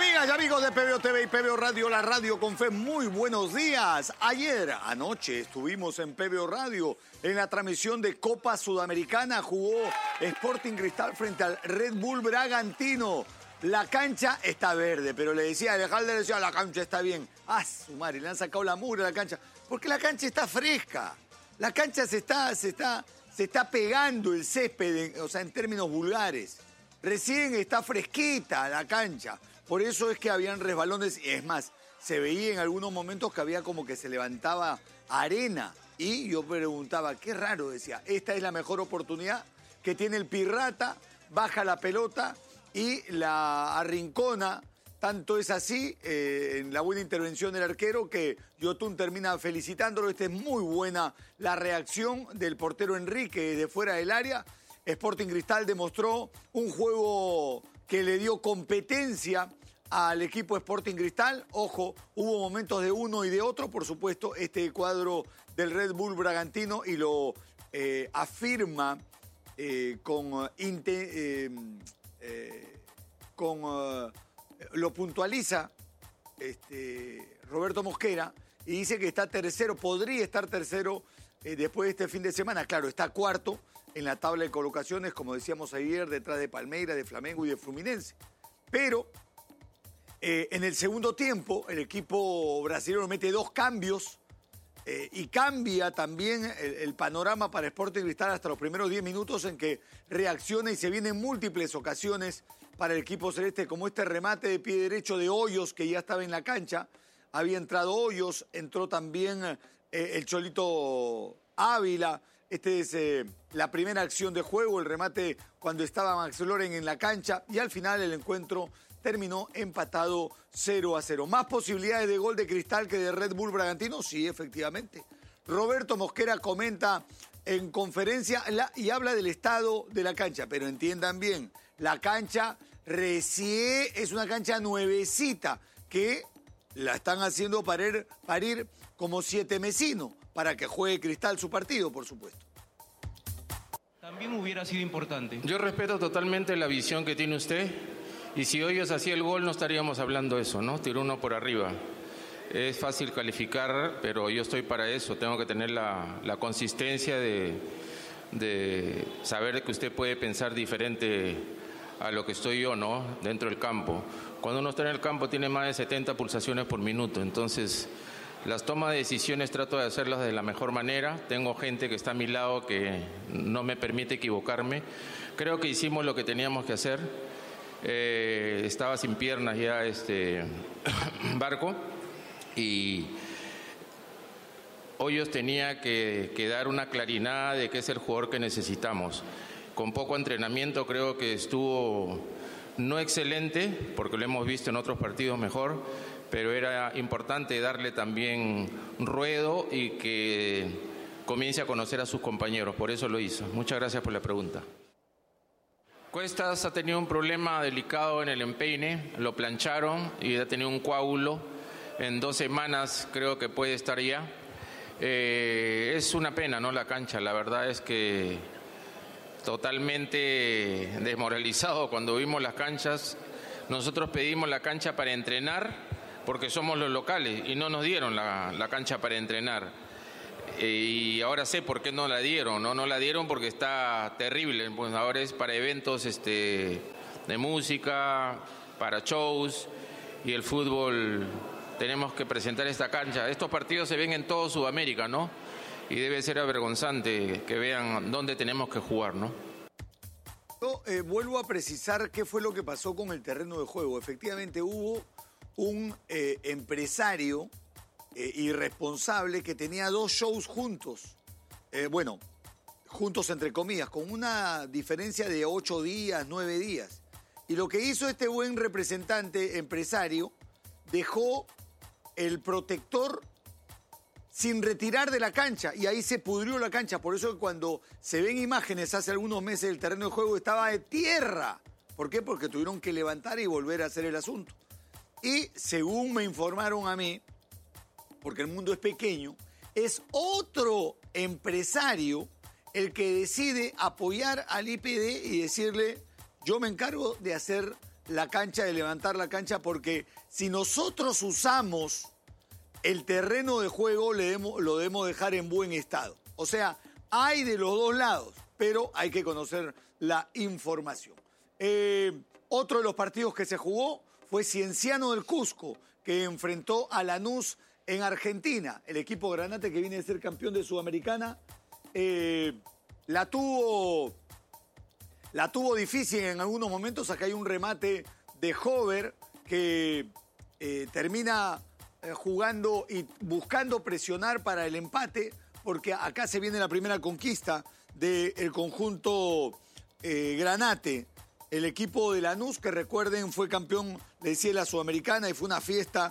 Amigas y amigos de PBO TV y PBO Radio, la radio con fe, muy buenos días. Anoche estuvimos en PBO Radio en la transmisión de Copa Sudamericana. Jugó Sporting Cristal frente al Red Bull Bragantino. La cancha está verde, pero Alejandro le decía, la cancha está bien. Ah, su madre, le han sacado la mugre a la cancha. Porque la cancha está fresca. La cancha se está pegando el césped, o sea, en términos vulgares. Recién está fresquita la cancha. Por eso es que habían resbalones. Y es más, se veía en algunos momentos que había como que se levantaba arena. Y yo preguntaba, qué raro, decía, esta es la mejor oportunidad que tiene el Pirrata, baja la pelota y la arrincona. Tanto es así, en la buena intervención del arquero, que Yotun termina felicitándolo. Esta es muy buena la reacción del portero Enrique de fuera del área. Sporting Cristal demostró un juego que le dio competencia al equipo Sporting Cristal. Ojo, hubo momentos de uno y de otro, por supuesto, este cuadro del Red Bull Bragantino, y lo afirma lo puntualiza Roberto Mosquera, y dice que está tercero, podría estar tercero después de este fin de semana. Claro, está cuarto en la tabla de colocaciones, como decíamos ayer, detrás de Palmeiras, de Flamengo y de Fluminense. Pero en el segundo tiempo el equipo brasileño mete dos cambios y cambia también el panorama para Sporting Cristal hasta los primeros 10 minutos, en que reacciona y se vienen múltiples ocasiones para el equipo celeste, como este remate de pie derecho de Hoyos, que ya estaba en la cancha. Había entrado Hoyos, entró también el Cholito Ávila. Esta es la primera acción de juego, el remate cuando estaba Max Loren en la cancha, y al final el encuentro terminó empatado 0-0. ¿Más posibilidades de gol de Cristal que de Red Bull Bragantino? Sí, efectivamente. Roberto Mosquera comenta en conferencia y habla del estado de la cancha, pero entiendan bien, la cancha recién es una cancha nuevecita que la están haciendo parir como 7 mesinos para que juegue Cristal su partido, por supuesto. También hubiera sido importante. Yo respeto totalmente la visión que tiene usted, y si Hoyos hacía el gol no estaríamos hablando de eso, ¿no? Tiró uno por arriba. Es fácil calificar, pero yo estoy para eso. Tengo que tener la consistencia de saber que usted puede pensar diferente a lo que estoy yo, ¿no? Dentro del campo. Cuando uno está en el campo tiene más de 70 pulsaciones por minuto, entonces las tomas de decisiones trato de hacerlas de la mejor manera. Tengo gente que está a mi lado que no me permite equivocarme. Creo que hicimos lo que teníamos que hacer. Estaba sin piernas ya Barco, y Hoyos tenía que dar una claridad de que es el jugador que necesitamos. Con poco entrenamiento creo que estuvo no excelente, porque lo hemos visto en otros partidos mejor, pero era importante darle también ruedo y que comience a conocer a sus compañeros. Por eso lo hizo. Muchas gracias por la pregunta. Cuestas ha tenido un problema delicado en el empeine, lo plancharon y ha tenido un coágulo. En 2 semanas creo que puede estar ya. Es una pena, ¿no? La cancha, la verdad es que totalmente desmoralizado cuando vimos las canchas. Nosotros pedimos la cancha para entrenar porque somos los locales y no nos dieron la cancha para entrenar. Y ahora sé por qué no la dieron, ¿no? No la dieron porque está terrible. Pues ahora es para eventos de música, para shows, y el fútbol tenemos que presentar esta cancha. Estos partidos se ven en todo Sudamérica, ¿no? Y debe ser avergonzante que vean dónde tenemos que jugar, ¿no? Yo vuelvo a precisar qué fue lo que pasó con el terreno de juego. Efectivamente hubo un empresario irresponsable que tenía 2 shows juntos. Juntos entre comillas, con una diferencia de 8 días, 9 días. Y lo que hizo este buen representante empresario, dejó el protector sin retirar de la cancha, y ahí se pudrió la cancha. Por eso cuando se ven imágenes hace algunos meses, el terreno de juego estaba de tierra. ¿Por qué? Porque tuvieron que levantar y volver a hacer el asunto. Y según me informaron a mí, porque el mundo es pequeño, es otro empresario el que decide apoyar al IPD y decirle, yo me encargo de hacer la cancha, de levantar la cancha, porque si nosotros usamos el terreno de juego, lo debemos dejar en buen estado. O sea, hay de los dos lados, pero hay que conocer la información. Otro de los partidos que se jugó fue Cienciano del Cusco, que enfrentó a Lanús en Argentina. El equipo granate, que viene de ser campeón de Sudamericana, la tuvo difícil en algunos momentos. Acá hay un remate de Hover que termina jugando y buscando presionar para el empate, porque acá se viene la primera conquista del conjunto granate. El equipo de Lanús, que recuerden, fue campeón, le decía, la Sudamericana, y fue una fiesta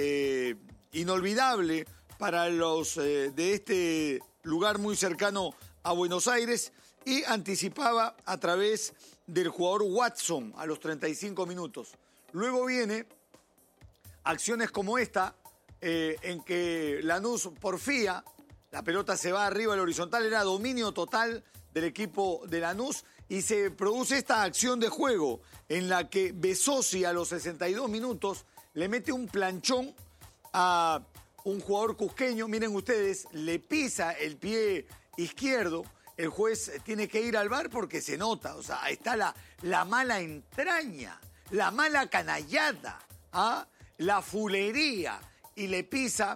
inolvidable para los de este lugar muy cercano a Buenos Aires, y anticipaba a través del jugador Watson a los 35 minutos. Luego viene acciones como esta, en que Lanús porfía, la pelota se va arriba al horizontal, era dominio total del equipo de Lanús, y se produce esta acción de juego en la que Besosi a los 62 minutos le mete un planchón a un jugador cusqueño. Miren ustedes, le pisa el pie izquierdo. El juez tiene que ir al VAR porque se nota, o sea, está la mala entraña, la mala canallada, la fulería, y le pisa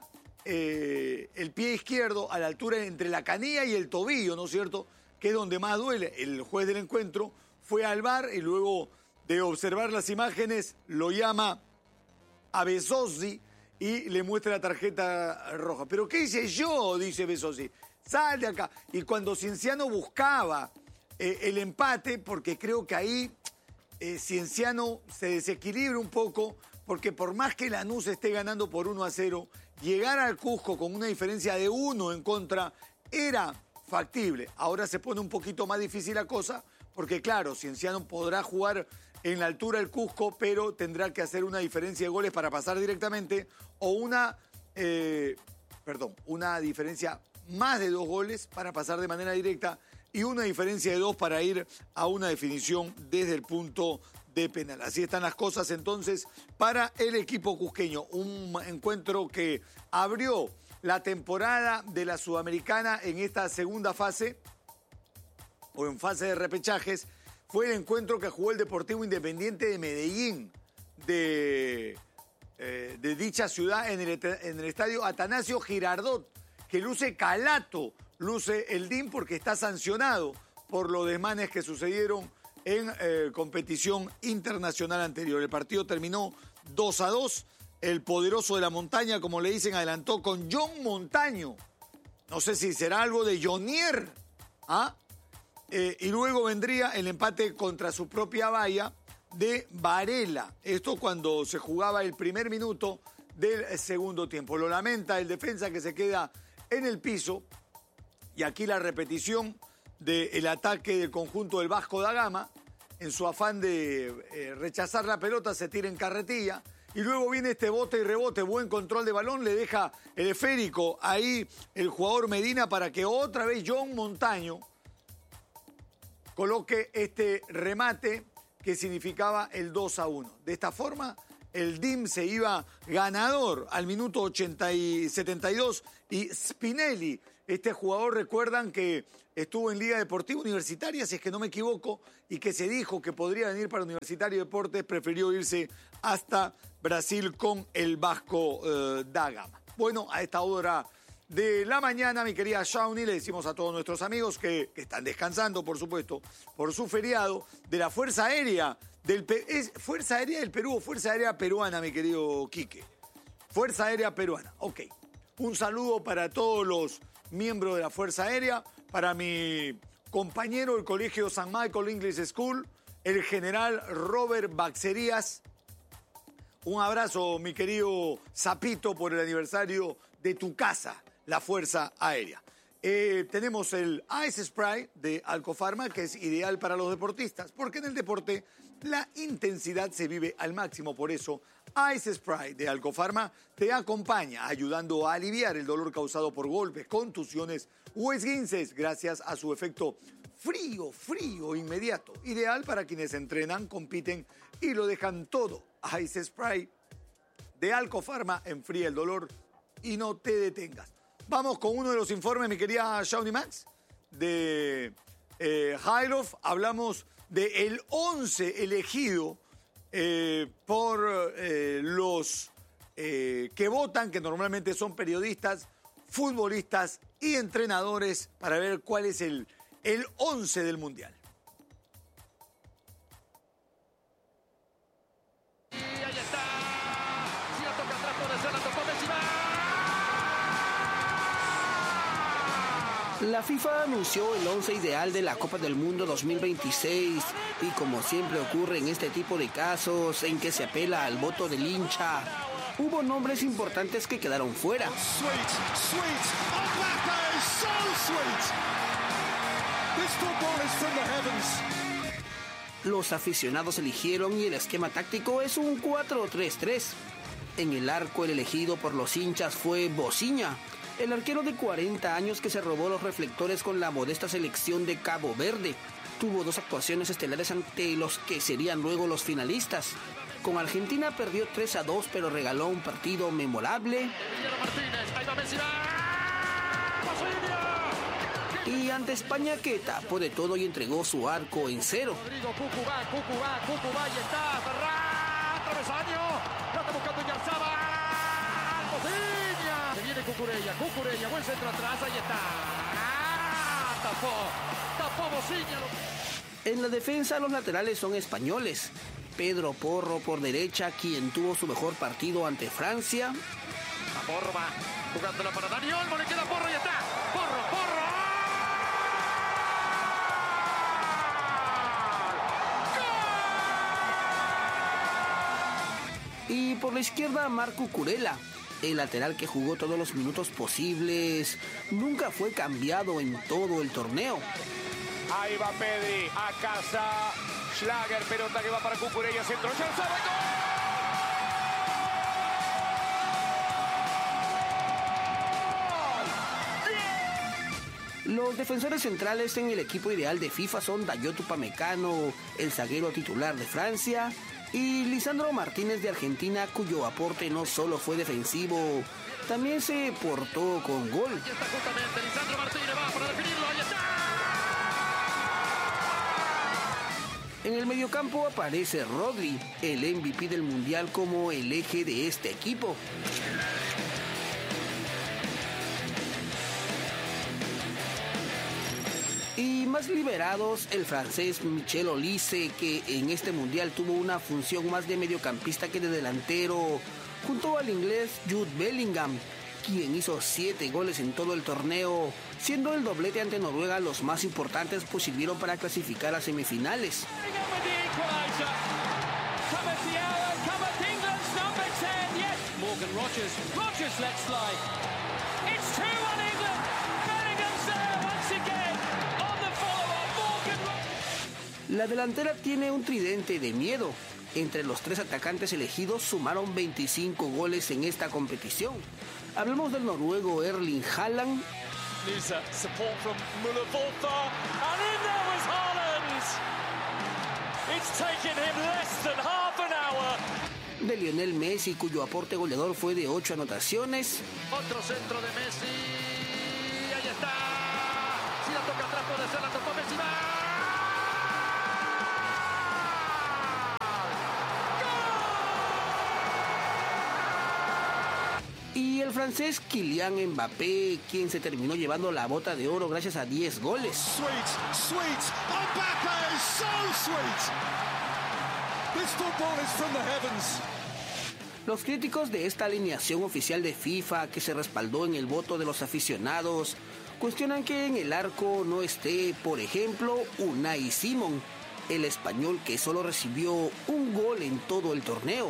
el pie izquierdo a la altura entre la canilla y el tobillo, ¿no es cierto?, que es donde más duele. El juez del encuentro fue al VAR y luego de observar las imágenes lo llama a Besosi y le muestra la tarjeta roja. ¿Pero qué hice yo?, dice Besosi. Sal de acá. Y cuando Cienciano buscaba el empate, porque creo que ahí Cienciano se desequilibra un poco, porque por más que Lanús esté ganando por 1-0, llegar al Cusco con una diferencia de 1 en contra era factible. Ahora se pone un poquito más difícil la cosa, porque claro, Cienciano podrá jugar en la altura del Cusco, pero tendrá que hacer una diferencia de goles para pasar directamente, o una diferencia más de 2 goles para pasar de manera directa, y una diferencia de 2 para ir a una definición desde el punto de penal. Así están las cosas entonces para el equipo cusqueño. Un encuentro que abrió la temporada de la Sudamericana en esta segunda fase, o en fase de repechajes. Fue el encuentro que jugó el Deportivo Independiente de Medellín, de dicha ciudad, en el estadio Atanasio Girardot, que luce calato, luce el DIM, porque está sancionado por los desmanes que sucedieron en competición internacional anterior. El partido terminó 2-2. El poderoso de la montaña, como le dicen, adelantó con John Montaño. No sé si será algo de Jonier. Y luego vendría el empate contra su propia valla de Varela. Esto cuando se jugaba el primer minuto del segundo tiempo. Lo lamenta el defensa, que se queda en el piso. Y aquí la repetición del ataque del conjunto del Vasco da Gama. En su afán de rechazar la pelota, se tira en carretilla. Y luego viene este bote y rebote, buen control de balón, le deja el esférico ahí el jugador Medina para que otra vez John Montaño coloque este remate que significaba el 2-1. De esta forma, el DIM se iba ganador al minuto 72, y Spinelli, este jugador, recuerdan que estuvo en Liga Deportiva Universitaria, si es que no me equivoco, y que se dijo que podría venir para Universitario de Deportes, prefirió irse hasta Brasil con el Vasco da Gama. Bueno, a esta hora de la mañana, mi querida Shawnee, le decimos a todos nuestros amigos que están descansando, por supuesto, por su feriado, de la Fuerza Aérea ¿Es Fuerza Aérea del Perú o Fuerza Aérea Peruana, mi querido Quique? Fuerza Aérea Peruana, ok. Un saludo para todos los miembros de la Fuerza Aérea, para mi compañero del Colegio San Michael English School, el general Robert Baxerías. Un abrazo, mi querido Zapito, por el aniversario de tu casa, la Fuerza Aérea. Tenemos el Ice Spray de Alcofarma, que es ideal para los deportistas, porque en el deporte la intensidad se vive al máximo. Por eso, Ice Spray de Alcofarma te acompaña, ayudando a aliviar el dolor causado por golpes, contusiones o esguinces, gracias a su efecto frío inmediato. Ideal para quienes entrenan, compiten y lo dejan todo. Ice Spray de Alcofarma enfría el dolor y no te detengas. Vamos con uno de los informes, mi querida Shawnee Max, de Jailov. Hablamos del 11 elegido por los que votan, que normalmente son periodistas, futbolistas y entrenadores, para ver cuál es el 11 del Mundial. Y ahí está. Si la toca atrás puede ser, la tocó Benzema. La FIFA anunció el 11 ideal de la Copa del Mundo 2026 y, como siempre ocurre en este tipo de casos en que se apela al voto del hincha, hubo nombres importantes que quedaron fuera. Sweet, sweet, Mbappé, so sweet. This football is from the heavens. Los aficionados eligieron y el esquema táctico es un 4-3-3. En el arco, el elegido por los hinchas fue Bociña, el arquero de 40 años que se robó los reflectores con la modesta selección de Cabo Verde. Tuvo 2 actuaciones estelares ante los que serían luego los finalistas. Con Argentina perdió 3-2, pero regaló un partido memorable. Y ante España, que tapó de todo y entregó su arco en 0. Cucubá, y está, Ferran, travesaño, la está buscando Iñárzábal, Bociña, se viene Cucurella, buen centro atrás, ahí está, tapó Bociña. En la defensa, los laterales son españoles. Pedro Porro por derecha, quien tuvo su mejor partido ante Francia. Porro va jugándola para Dani Olmo, le queda Porro y está, Porro. Y por la izquierda, Marco Curela, el lateral que jugó todos los minutos posibles, nunca fue cambiado en todo el torneo. Ahí va Pedri, a casa, Schlager, pelota que va para Cucurella, centro, Iñárzábal, ¡gol! Los defensores centrales en el equipo ideal de FIFA son Dayot Upamecano, el zaguero titular de Francia, y Lisandro Martínez de Argentina, cuyo aporte no solo fue defensivo, también se portó con gol. Aquí está justamente Lisandro Martínez, va para definirlo, ahí está. En el mediocampo aparece Rodri, el MVP del Mundial, como el eje de este equipo. Y más liberados, el francés Michel Olise, que en este Mundial tuvo una función más de mediocampista que de delantero, junto al inglés Jude Bellingham, quien hizo 7 goles en todo el torneo, siendo el doblete ante Noruega los más importantes, pues sirvieron para clasificar a semifinales. Morgan Rogers lets slide. It's 2-1 England. Bellingham's there once again on the follow-up. Morgan Rogers. La delantera tiene un tridente de miedo. Entre los 3 atacantes elegidos sumaron 25 goles en esta competición. Hablamos del noruego Erling Haaland. Nusa, support from Müller-Wolfer, and in there was Haaland. It's taken him less than half an hour. De Lionel Messi, cuyo aporte goleador fue de 8 anotaciones. Otro centro de Messi, ahí está. Si la toca atrás puede ser, la tocó Messi, va. Y el francés Kylian Mbappé, quien se terminó llevando la bota de oro gracias a 10 goles. Sweet, sweet, Mbappé, so sweet. This football is from the heavens. Los críticos de esta alineación oficial de FIFA, que se respaldó en el voto de los aficionados, cuestionan que en el arco no esté, por ejemplo, Unai Simón, el español que solo recibió un gol en todo el torneo.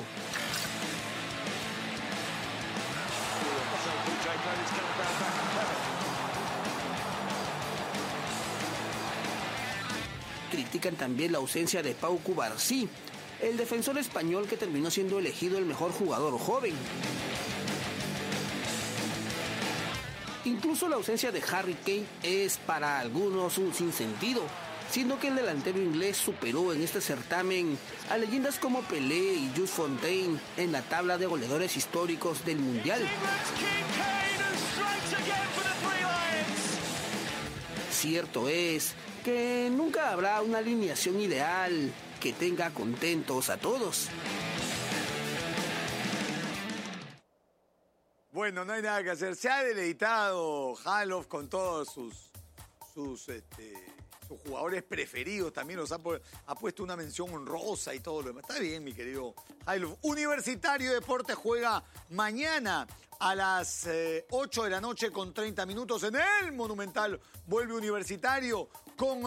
Critican también la ausencia de Pau Cubarsí, el defensor español que terminó siendo elegido el mejor jugador joven. Incluso la ausencia de Harry Kane es para algunos un sinsentido. siendo que el delantero inglés superó en este certamen a leyendas como Pelé y Jules Fontaine en la tabla de goleadores históricos del Mundial. Cierto es que nunca habrá una alineación ideal que tenga contentos a todos. Bueno, no hay nada que hacer. Se ha deleitado Halof con todos sus jugadores preferidos. También los ha puesto una mención honrosa y todo lo demás. Está bien, mi querido Halof. Universitario de Deportes juega mañana a las 8 de la noche con 30 minutos en el Monumental. Vuelve Universitario con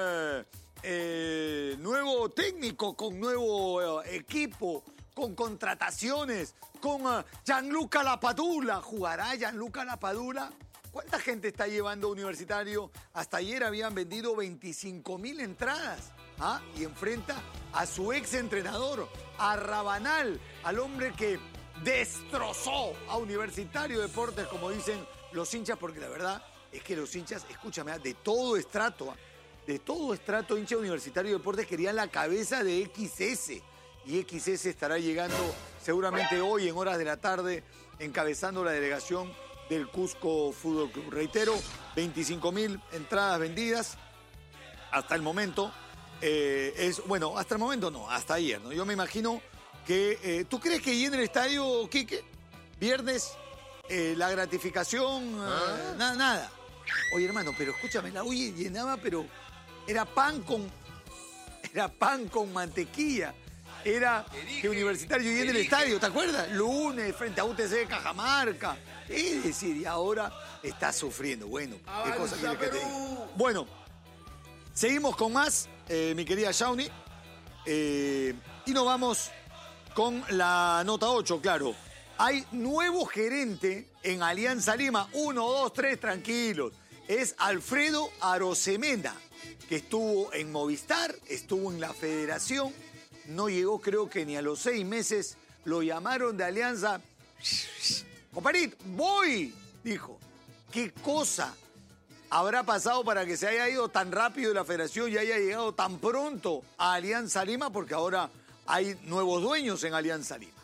nuevo técnico, con nuevo equipo, con contrataciones, con Gianluca Lapadula. ¿Jugará Gianluca Lapadula? ¿Cuánta gente está llevando Universitario? Hasta ayer habían vendido 25.000 entradas. Y enfrenta a su ex entrenador, a Rabanal, al hombre que destrozó a Universitario de Deportes, como dicen los hinchas, porque la verdad es que los hinchas, escúchame, de todo estrato, hincha Universitario de Deportes querían la cabeza de XS. Y XS estará llegando seguramente hoy en horas de la tarde, encabezando la delegación del Cusco Fútbol Club. Reitero, 25.000 entradas vendidas hasta el momento. Hasta el momento no, hasta ayer, ¿no? Yo me imagino que... ¿Tú crees que llena el estadio, Quique? Viernes, la gratificación, nada. Oye, hermano, pero escúchame, la UI llenaba, pero era pan con mantequilla. Era que Universitario llena el estadio, ¿te acuerdas? Lunes, frente a UTC de Cajamarca. Es decir, y ahora está sufriendo. Bueno, qué cosa quiere que te diga. Bueno, seguimos con más, mi querida Shawnee. Y nos vamos con la nota 8, claro. Hay nuevo gerente en Alianza Lima. 1, 2, 3, tranquilos. Es Alfredo Arosemena, que estuvo en Movistar, estuvo en la Federación. No llegó, creo que ni a los 6 meses. Lo llamaron de Alianza. Comparito, voy, dijo. ¿Qué cosa habrá pasado para que se haya ido tan rápido de la Federación y haya llegado tan pronto a Alianza Lima? Porque ahora hay nuevos dueños en Alianza Lima.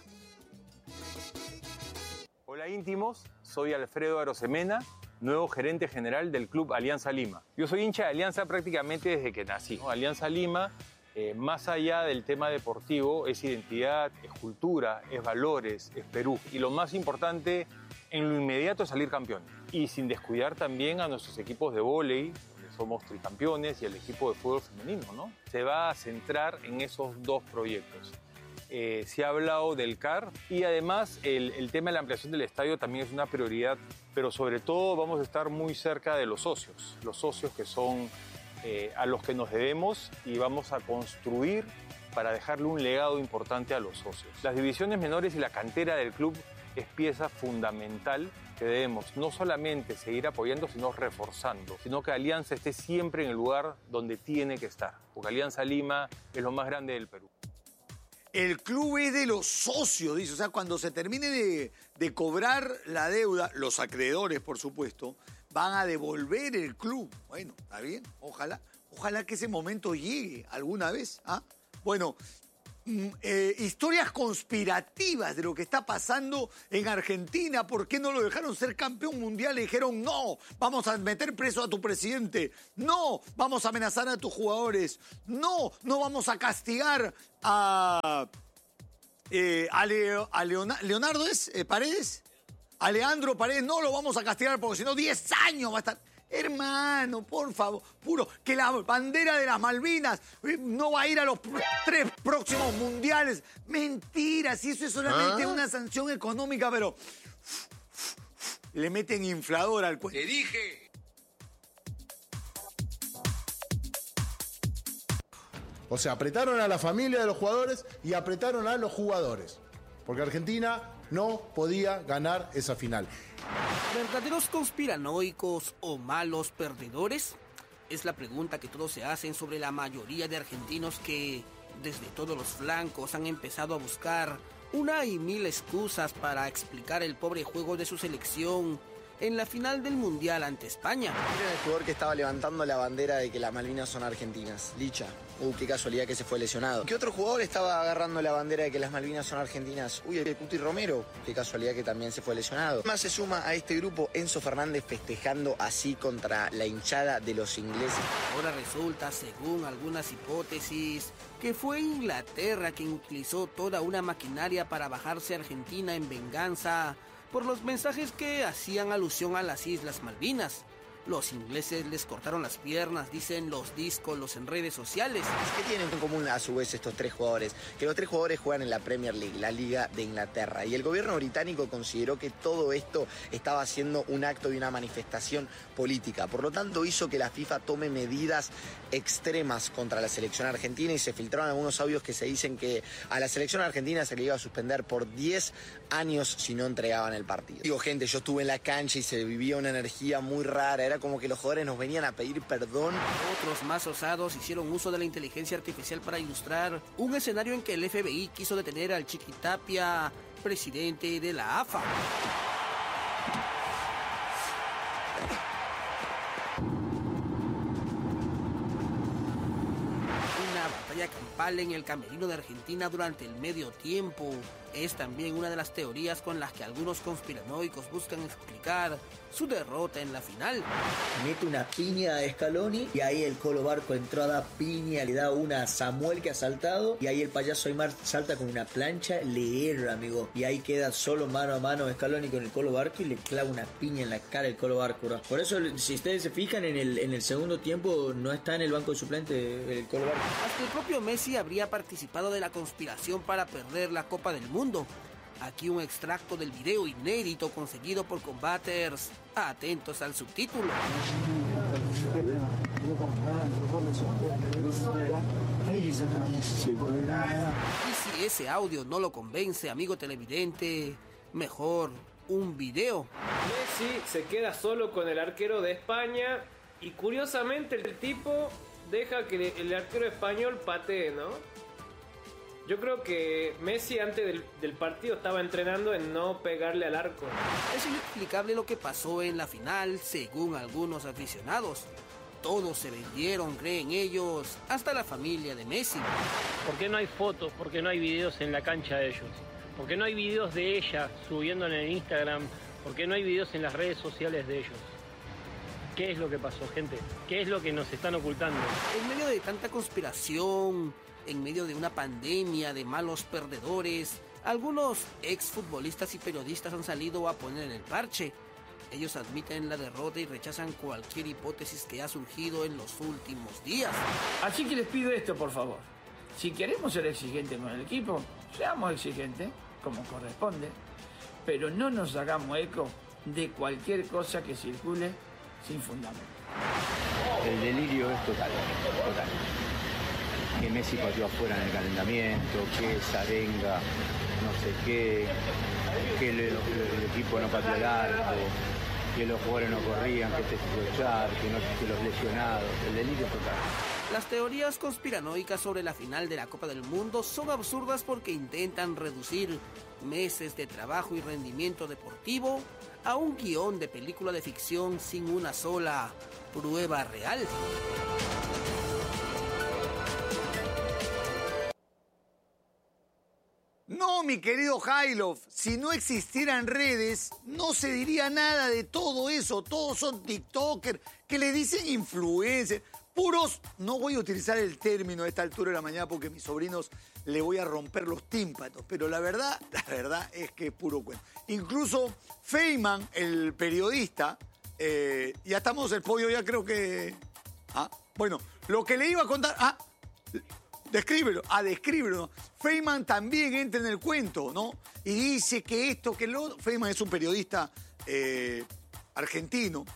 Hola íntimos, soy Alfredo Arosemena, nuevo gerente general del Club Alianza Lima. Yo soy hincha de Alianza prácticamente desde que nací, ¿no? Alianza Lima, más allá del tema deportivo, es identidad, es cultura, es valores, es Perú. Y lo más importante, en lo inmediato, es salir campeón. Y sin descuidar también a nuestros equipos de vóley, donde somos tricampeones, y el equipo de fútbol femenino, ¿no? Se va a centrar en esos dos proyectos. Se ha hablado del CAR y además el tema de la ampliación del estadio también es una prioridad, pero sobre todo vamos a estar muy cerca de los socios que son a los que nos debemos y vamos a construir para dejarle un legado importante a los socios. Las divisiones menores y la cantera del club es pieza fundamental que debemos no solamente seguir apoyando, sino reforzando, sino que Alianza esté siempre en el lugar donde tiene que estar, porque Alianza Lima es lo más grande del Perú. El club es de los socios, dice. O sea, cuando se termine de cobrar la deuda, los acreedores, por supuesto, van a devolver el club. Bueno, está bien, ojalá que ese momento llegue alguna vez. Bueno, historias conspirativas de lo que está pasando en Argentina. ¿Por qué no lo dejaron ser campeón mundial? Le dijeron, no, vamos a meter preso a tu presidente. No, vamos a amenazar a tus jugadores. No vamos a castigar a Leonardo Paredes. A Leandro Paredes no lo vamos a castigar porque si no 10 años va a estar... Hermano, por favor, que la bandera de las Malvinas no va a ir a los 3 próximos mundiales. Mentira, si eso es solamente una sanción económica, pero le meten inflador al cuento. ¡Te dije! O sea, apretaron a la familia de los jugadores y apretaron a los jugadores. Porque Argentina no podía ganar esa final. ¿Verdaderos conspiranoicos o malos perdedores? Es la pregunta que todos se hacen sobre la mayoría de argentinos que, desde todos los flancos, han empezado a buscar una y mil excusas para explicar el pobre juego de su selección en la final del Mundial ante España. Era el jugador que estaba levantando la bandera de que las Malvinas son argentinas, Licha. Qué casualidad que se fue lesionado. ¿Qué otro jugador estaba agarrando la bandera de que las Malvinas son argentinas? El Cuti Romero. Qué casualidad que también se fue lesionado. Más se suma a este grupo Enzo Fernández festejando así contra la hinchada de los ingleses. Ahora resulta, según algunas hipótesis, que fue Inglaterra quien utilizó toda una maquinaria para bajarse a Argentina en venganza por los mensajes que hacían alusión a las Islas Malvinas. Los ingleses les cortaron las piernas, dicen los díscolos en redes sociales. ¿Qué tienen en común a su vez estos tres jugadores? Que los tres jugadores juegan en la Premier League, la Liga de Inglaterra. Y el gobierno británico consideró que todo esto estaba siendo un acto de una manifestación política. Por lo tanto, hizo que la FIFA tome medidas extremas contra la selección argentina y se filtraron algunos audios que se dicen que a la selección argentina se le iba a suspender por 10 años si no entregaban el partido. Digo, gente, yo estuve en la cancha y se vivía una energía muy rara. Era como que los jugadores nos venían a pedir perdón. Otros más osados hicieron uso de la inteligencia artificial para ilustrar un escenario en que el FBI quiso detener al Chiqui Tapia, presidente de la AFA. Una batalla campal en el camerino de Argentina durante el medio tiempo es también una de las teorías con las que algunos conspiranoicos buscan explicar su derrota en la final. Mete una piña a Scaloni y ahí el Colo Barco entró a dar piña, le da una a Samuel que ha saltado y ahí el payaso Aymar salta con una plancha, le erra, amigo, y ahí queda solo mano a mano Scaloni con el Colo Barco y le clava una piña en la cara el Colo Barco, bro. Por eso, si ustedes se fijan, en el segundo tiempo no está en el banco de suplente el Colo Barco. Hasta el propio Messi habría participado de la conspiración para perder la Copa del Mundo. Aquí un extracto del video inédito conseguido por Combaters. Atentos al subtítulo. Y si ese audio no lo convence, amigo televidente, mejor un video. Messi se queda solo con el arquero de España y curiosamente el tipo deja que el arquero español patee, ¿no? Yo creo que Messi antes del partido estaba entrenando en no pegarle al arco. Es inexplicable lo que pasó en la final, según algunos aficionados. Todos se vendieron, creen ellos, hasta la familia de Messi. ¿Por qué no hay fotos? ¿Por qué no hay videos en la cancha de ellos? ¿Por qué no hay videos de ella subiendo en el Instagram? ¿Por qué no hay videos en las redes sociales de ellos? ¿Qué es lo que pasó, gente? ¿Qué es lo que nos están ocultando? En medio de tanta conspiración, en medio de una pandemia de malos perdedores, algunos exfutbolistas y periodistas han salido a poner el parche. Ellos admiten la derrota y rechazan cualquier hipótesis que ha surgido en los últimos días. Así que les pido esto, por favor. Si queremos ser exigentes con el equipo, seamos exigentes, como corresponde, pero no nos hagamos eco de cualquier cosa que circule sin fundamento. El delirio es total. Que Messi pateó afuera en el calentamiento, que Zarenga, no sé qué, que el equipo no pateó el arco, que los jugadores no corrían, que se echar, que los lesionados, el delirio total. Las teorías conspiranoicas sobre la final de la Copa del Mundo son absurdas porque intentan reducir meses de trabajo y rendimiento deportivo a un guión de película de ficción sin una sola prueba real. No, mi querido Jailov, si no existieran redes, no se diría nada de todo eso. Todos son tiktokers, que le dicen influencers, puros, no voy a utilizar el término a esta altura de la mañana porque a mis sobrinos le voy a romper los tímpanos, pero la verdad es que es puro cuento. Incluso Feynman, el periodista, ya estamos el pollo, ya creo que... Bueno, lo que le iba a contar... Descríbelo. ¿No? Feynman también entra en el cuento, ¿no? Y dice que esto, que lo... Feynman es un periodista argentino.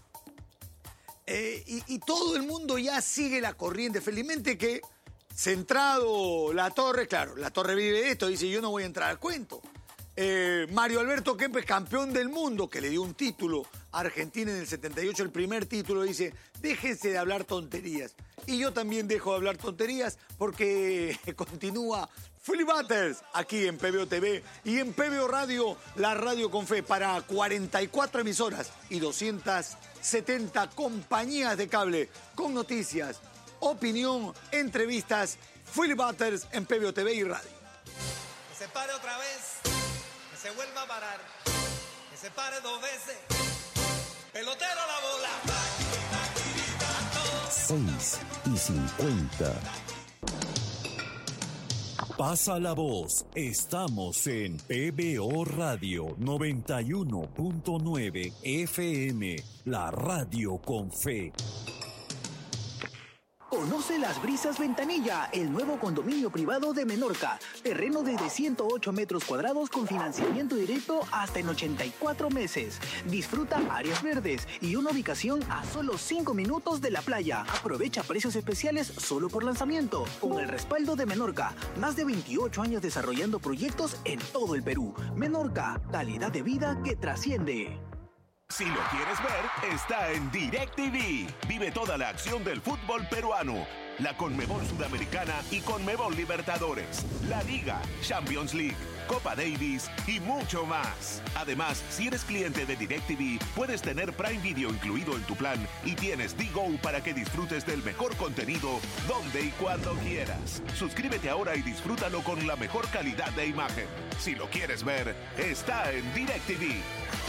Y todo el mundo ya sigue la corriente. Felizmente que, centrado La Torre, claro, La Torre vive de esto, dice, yo no voy a entrar al cuento. Mario Alberto Kempes, campeón del mundo, que le dio un título a Argentina en el 78, el primer título, dice, déjense de hablar tonterías. Y yo también dejo de hablar tonterías porque continúa Philly Butters, aquí en PBO TV y en PBO Radio, la radio con fe, para 44 emisoras y 270 compañías de cable, con noticias, opinión, entrevistas. Philly Butters en PBO TV y Radio. Que se pare otra vez, que se vuelva a parar, que se pare 2 veces. Pelotero la bola. 6:50. Pasa la voz. Estamos en PBO Radio 91.9 FM, la radio con fe. Conoce Las Brisas Ventanilla, el nuevo condominio privado de Menorca. Terreno desde 108 metros cuadrados con financiamiento directo hasta en 84 meses. Disfruta áreas verdes y una ubicación a solo 5 minutos de la playa. Aprovecha precios especiales solo por lanzamiento. Con el respaldo de Menorca, más de 28 años desarrollando proyectos en todo el Perú. Menorca, calidad de vida que trasciende. Si lo quieres ver, está en DirecTV. Vive toda la acción del fútbol peruano, la Conmebol Sudamericana y Conmebol Libertadores, la Liga, Champions League, Copa Davis y mucho más. Además, si eres cliente de DirecTV, puedes tener Prime Video incluido en tu plan y tienes D-Go para que disfrutes del mejor contenido donde y cuando quieras. Suscríbete ahora y disfrútalo con la mejor calidad de imagen. Si lo quieres ver, está en DirecTV.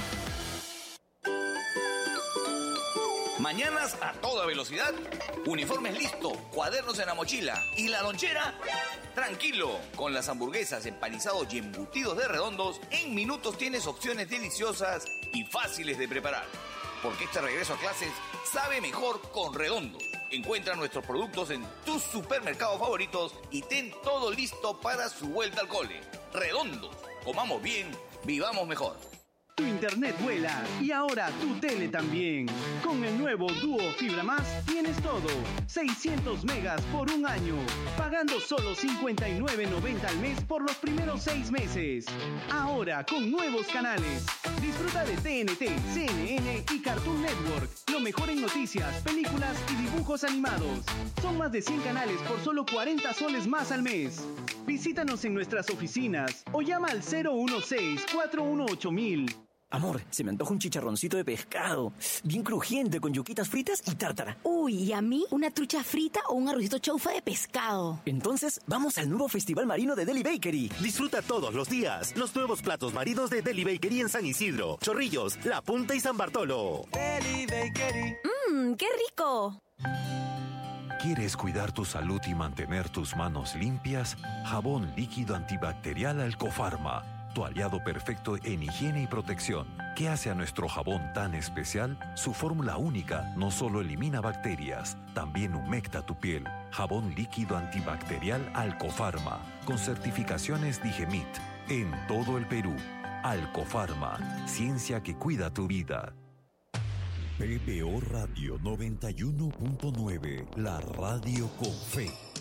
Mañanas a toda velocidad, uniformes listo, cuadernos en la mochila y la lonchera, tranquilo. Con las hamburguesas, empanizados y embutidos de Redondos, en minutos tienes opciones deliciosas y fáciles de preparar. Porque este regreso a clases sabe mejor con Redondos. Encuentra nuestros productos en tus supermercados favoritos y ten todo listo para su vuelta al cole. Redondos, comamos bien, vivamos mejor. Tu internet vuela y ahora tu tele también. Con el nuevo Duo Fibra Más tienes todo. 600 megas por un año, pagando solo $59.90 al mes por los primeros 6 meses. Ahora con nuevos canales. Disfruta de TNT, CNN y Cartoon Network. Lo mejor en noticias, películas y dibujos animados. Son más de 100 canales por solo 40 soles más al mes. Visítanos en nuestras oficinas o llama al 016-418-1000. Amor, se me antoja un chicharroncito de pescado, bien crujiente, con yuquitas fritas y tártara. Uy, ¿y a mí? ¿Una trucha frita o un arrocito chaufa de pescado? Entonces, vamos al nuevo Festival Marino de Deli Bakery. Disfruta todos los días los nuevos platos marinos de Deli Bakery en San Isidro, Chorrillos, La Punta y San Bartolo. Deli Bakery. ¡Qué rico! ¿Quieres cuidar tu salud y mantener tus manos limpias? Jabón líquido antibacterial Alcofarma, tu aliado perfecto en higiene y protección. ¿Qué hace a nuestro jabón tan especial? Su fórmula única no solo elimina bacterias, también humecta tu piel. Jabón líquido antibacterial Alcofarma, con certificaciones Digemit, en todo el Perú. Alcofarma, ciencia que cuida tu vida. PBO Radio 91.9, la radio con fe.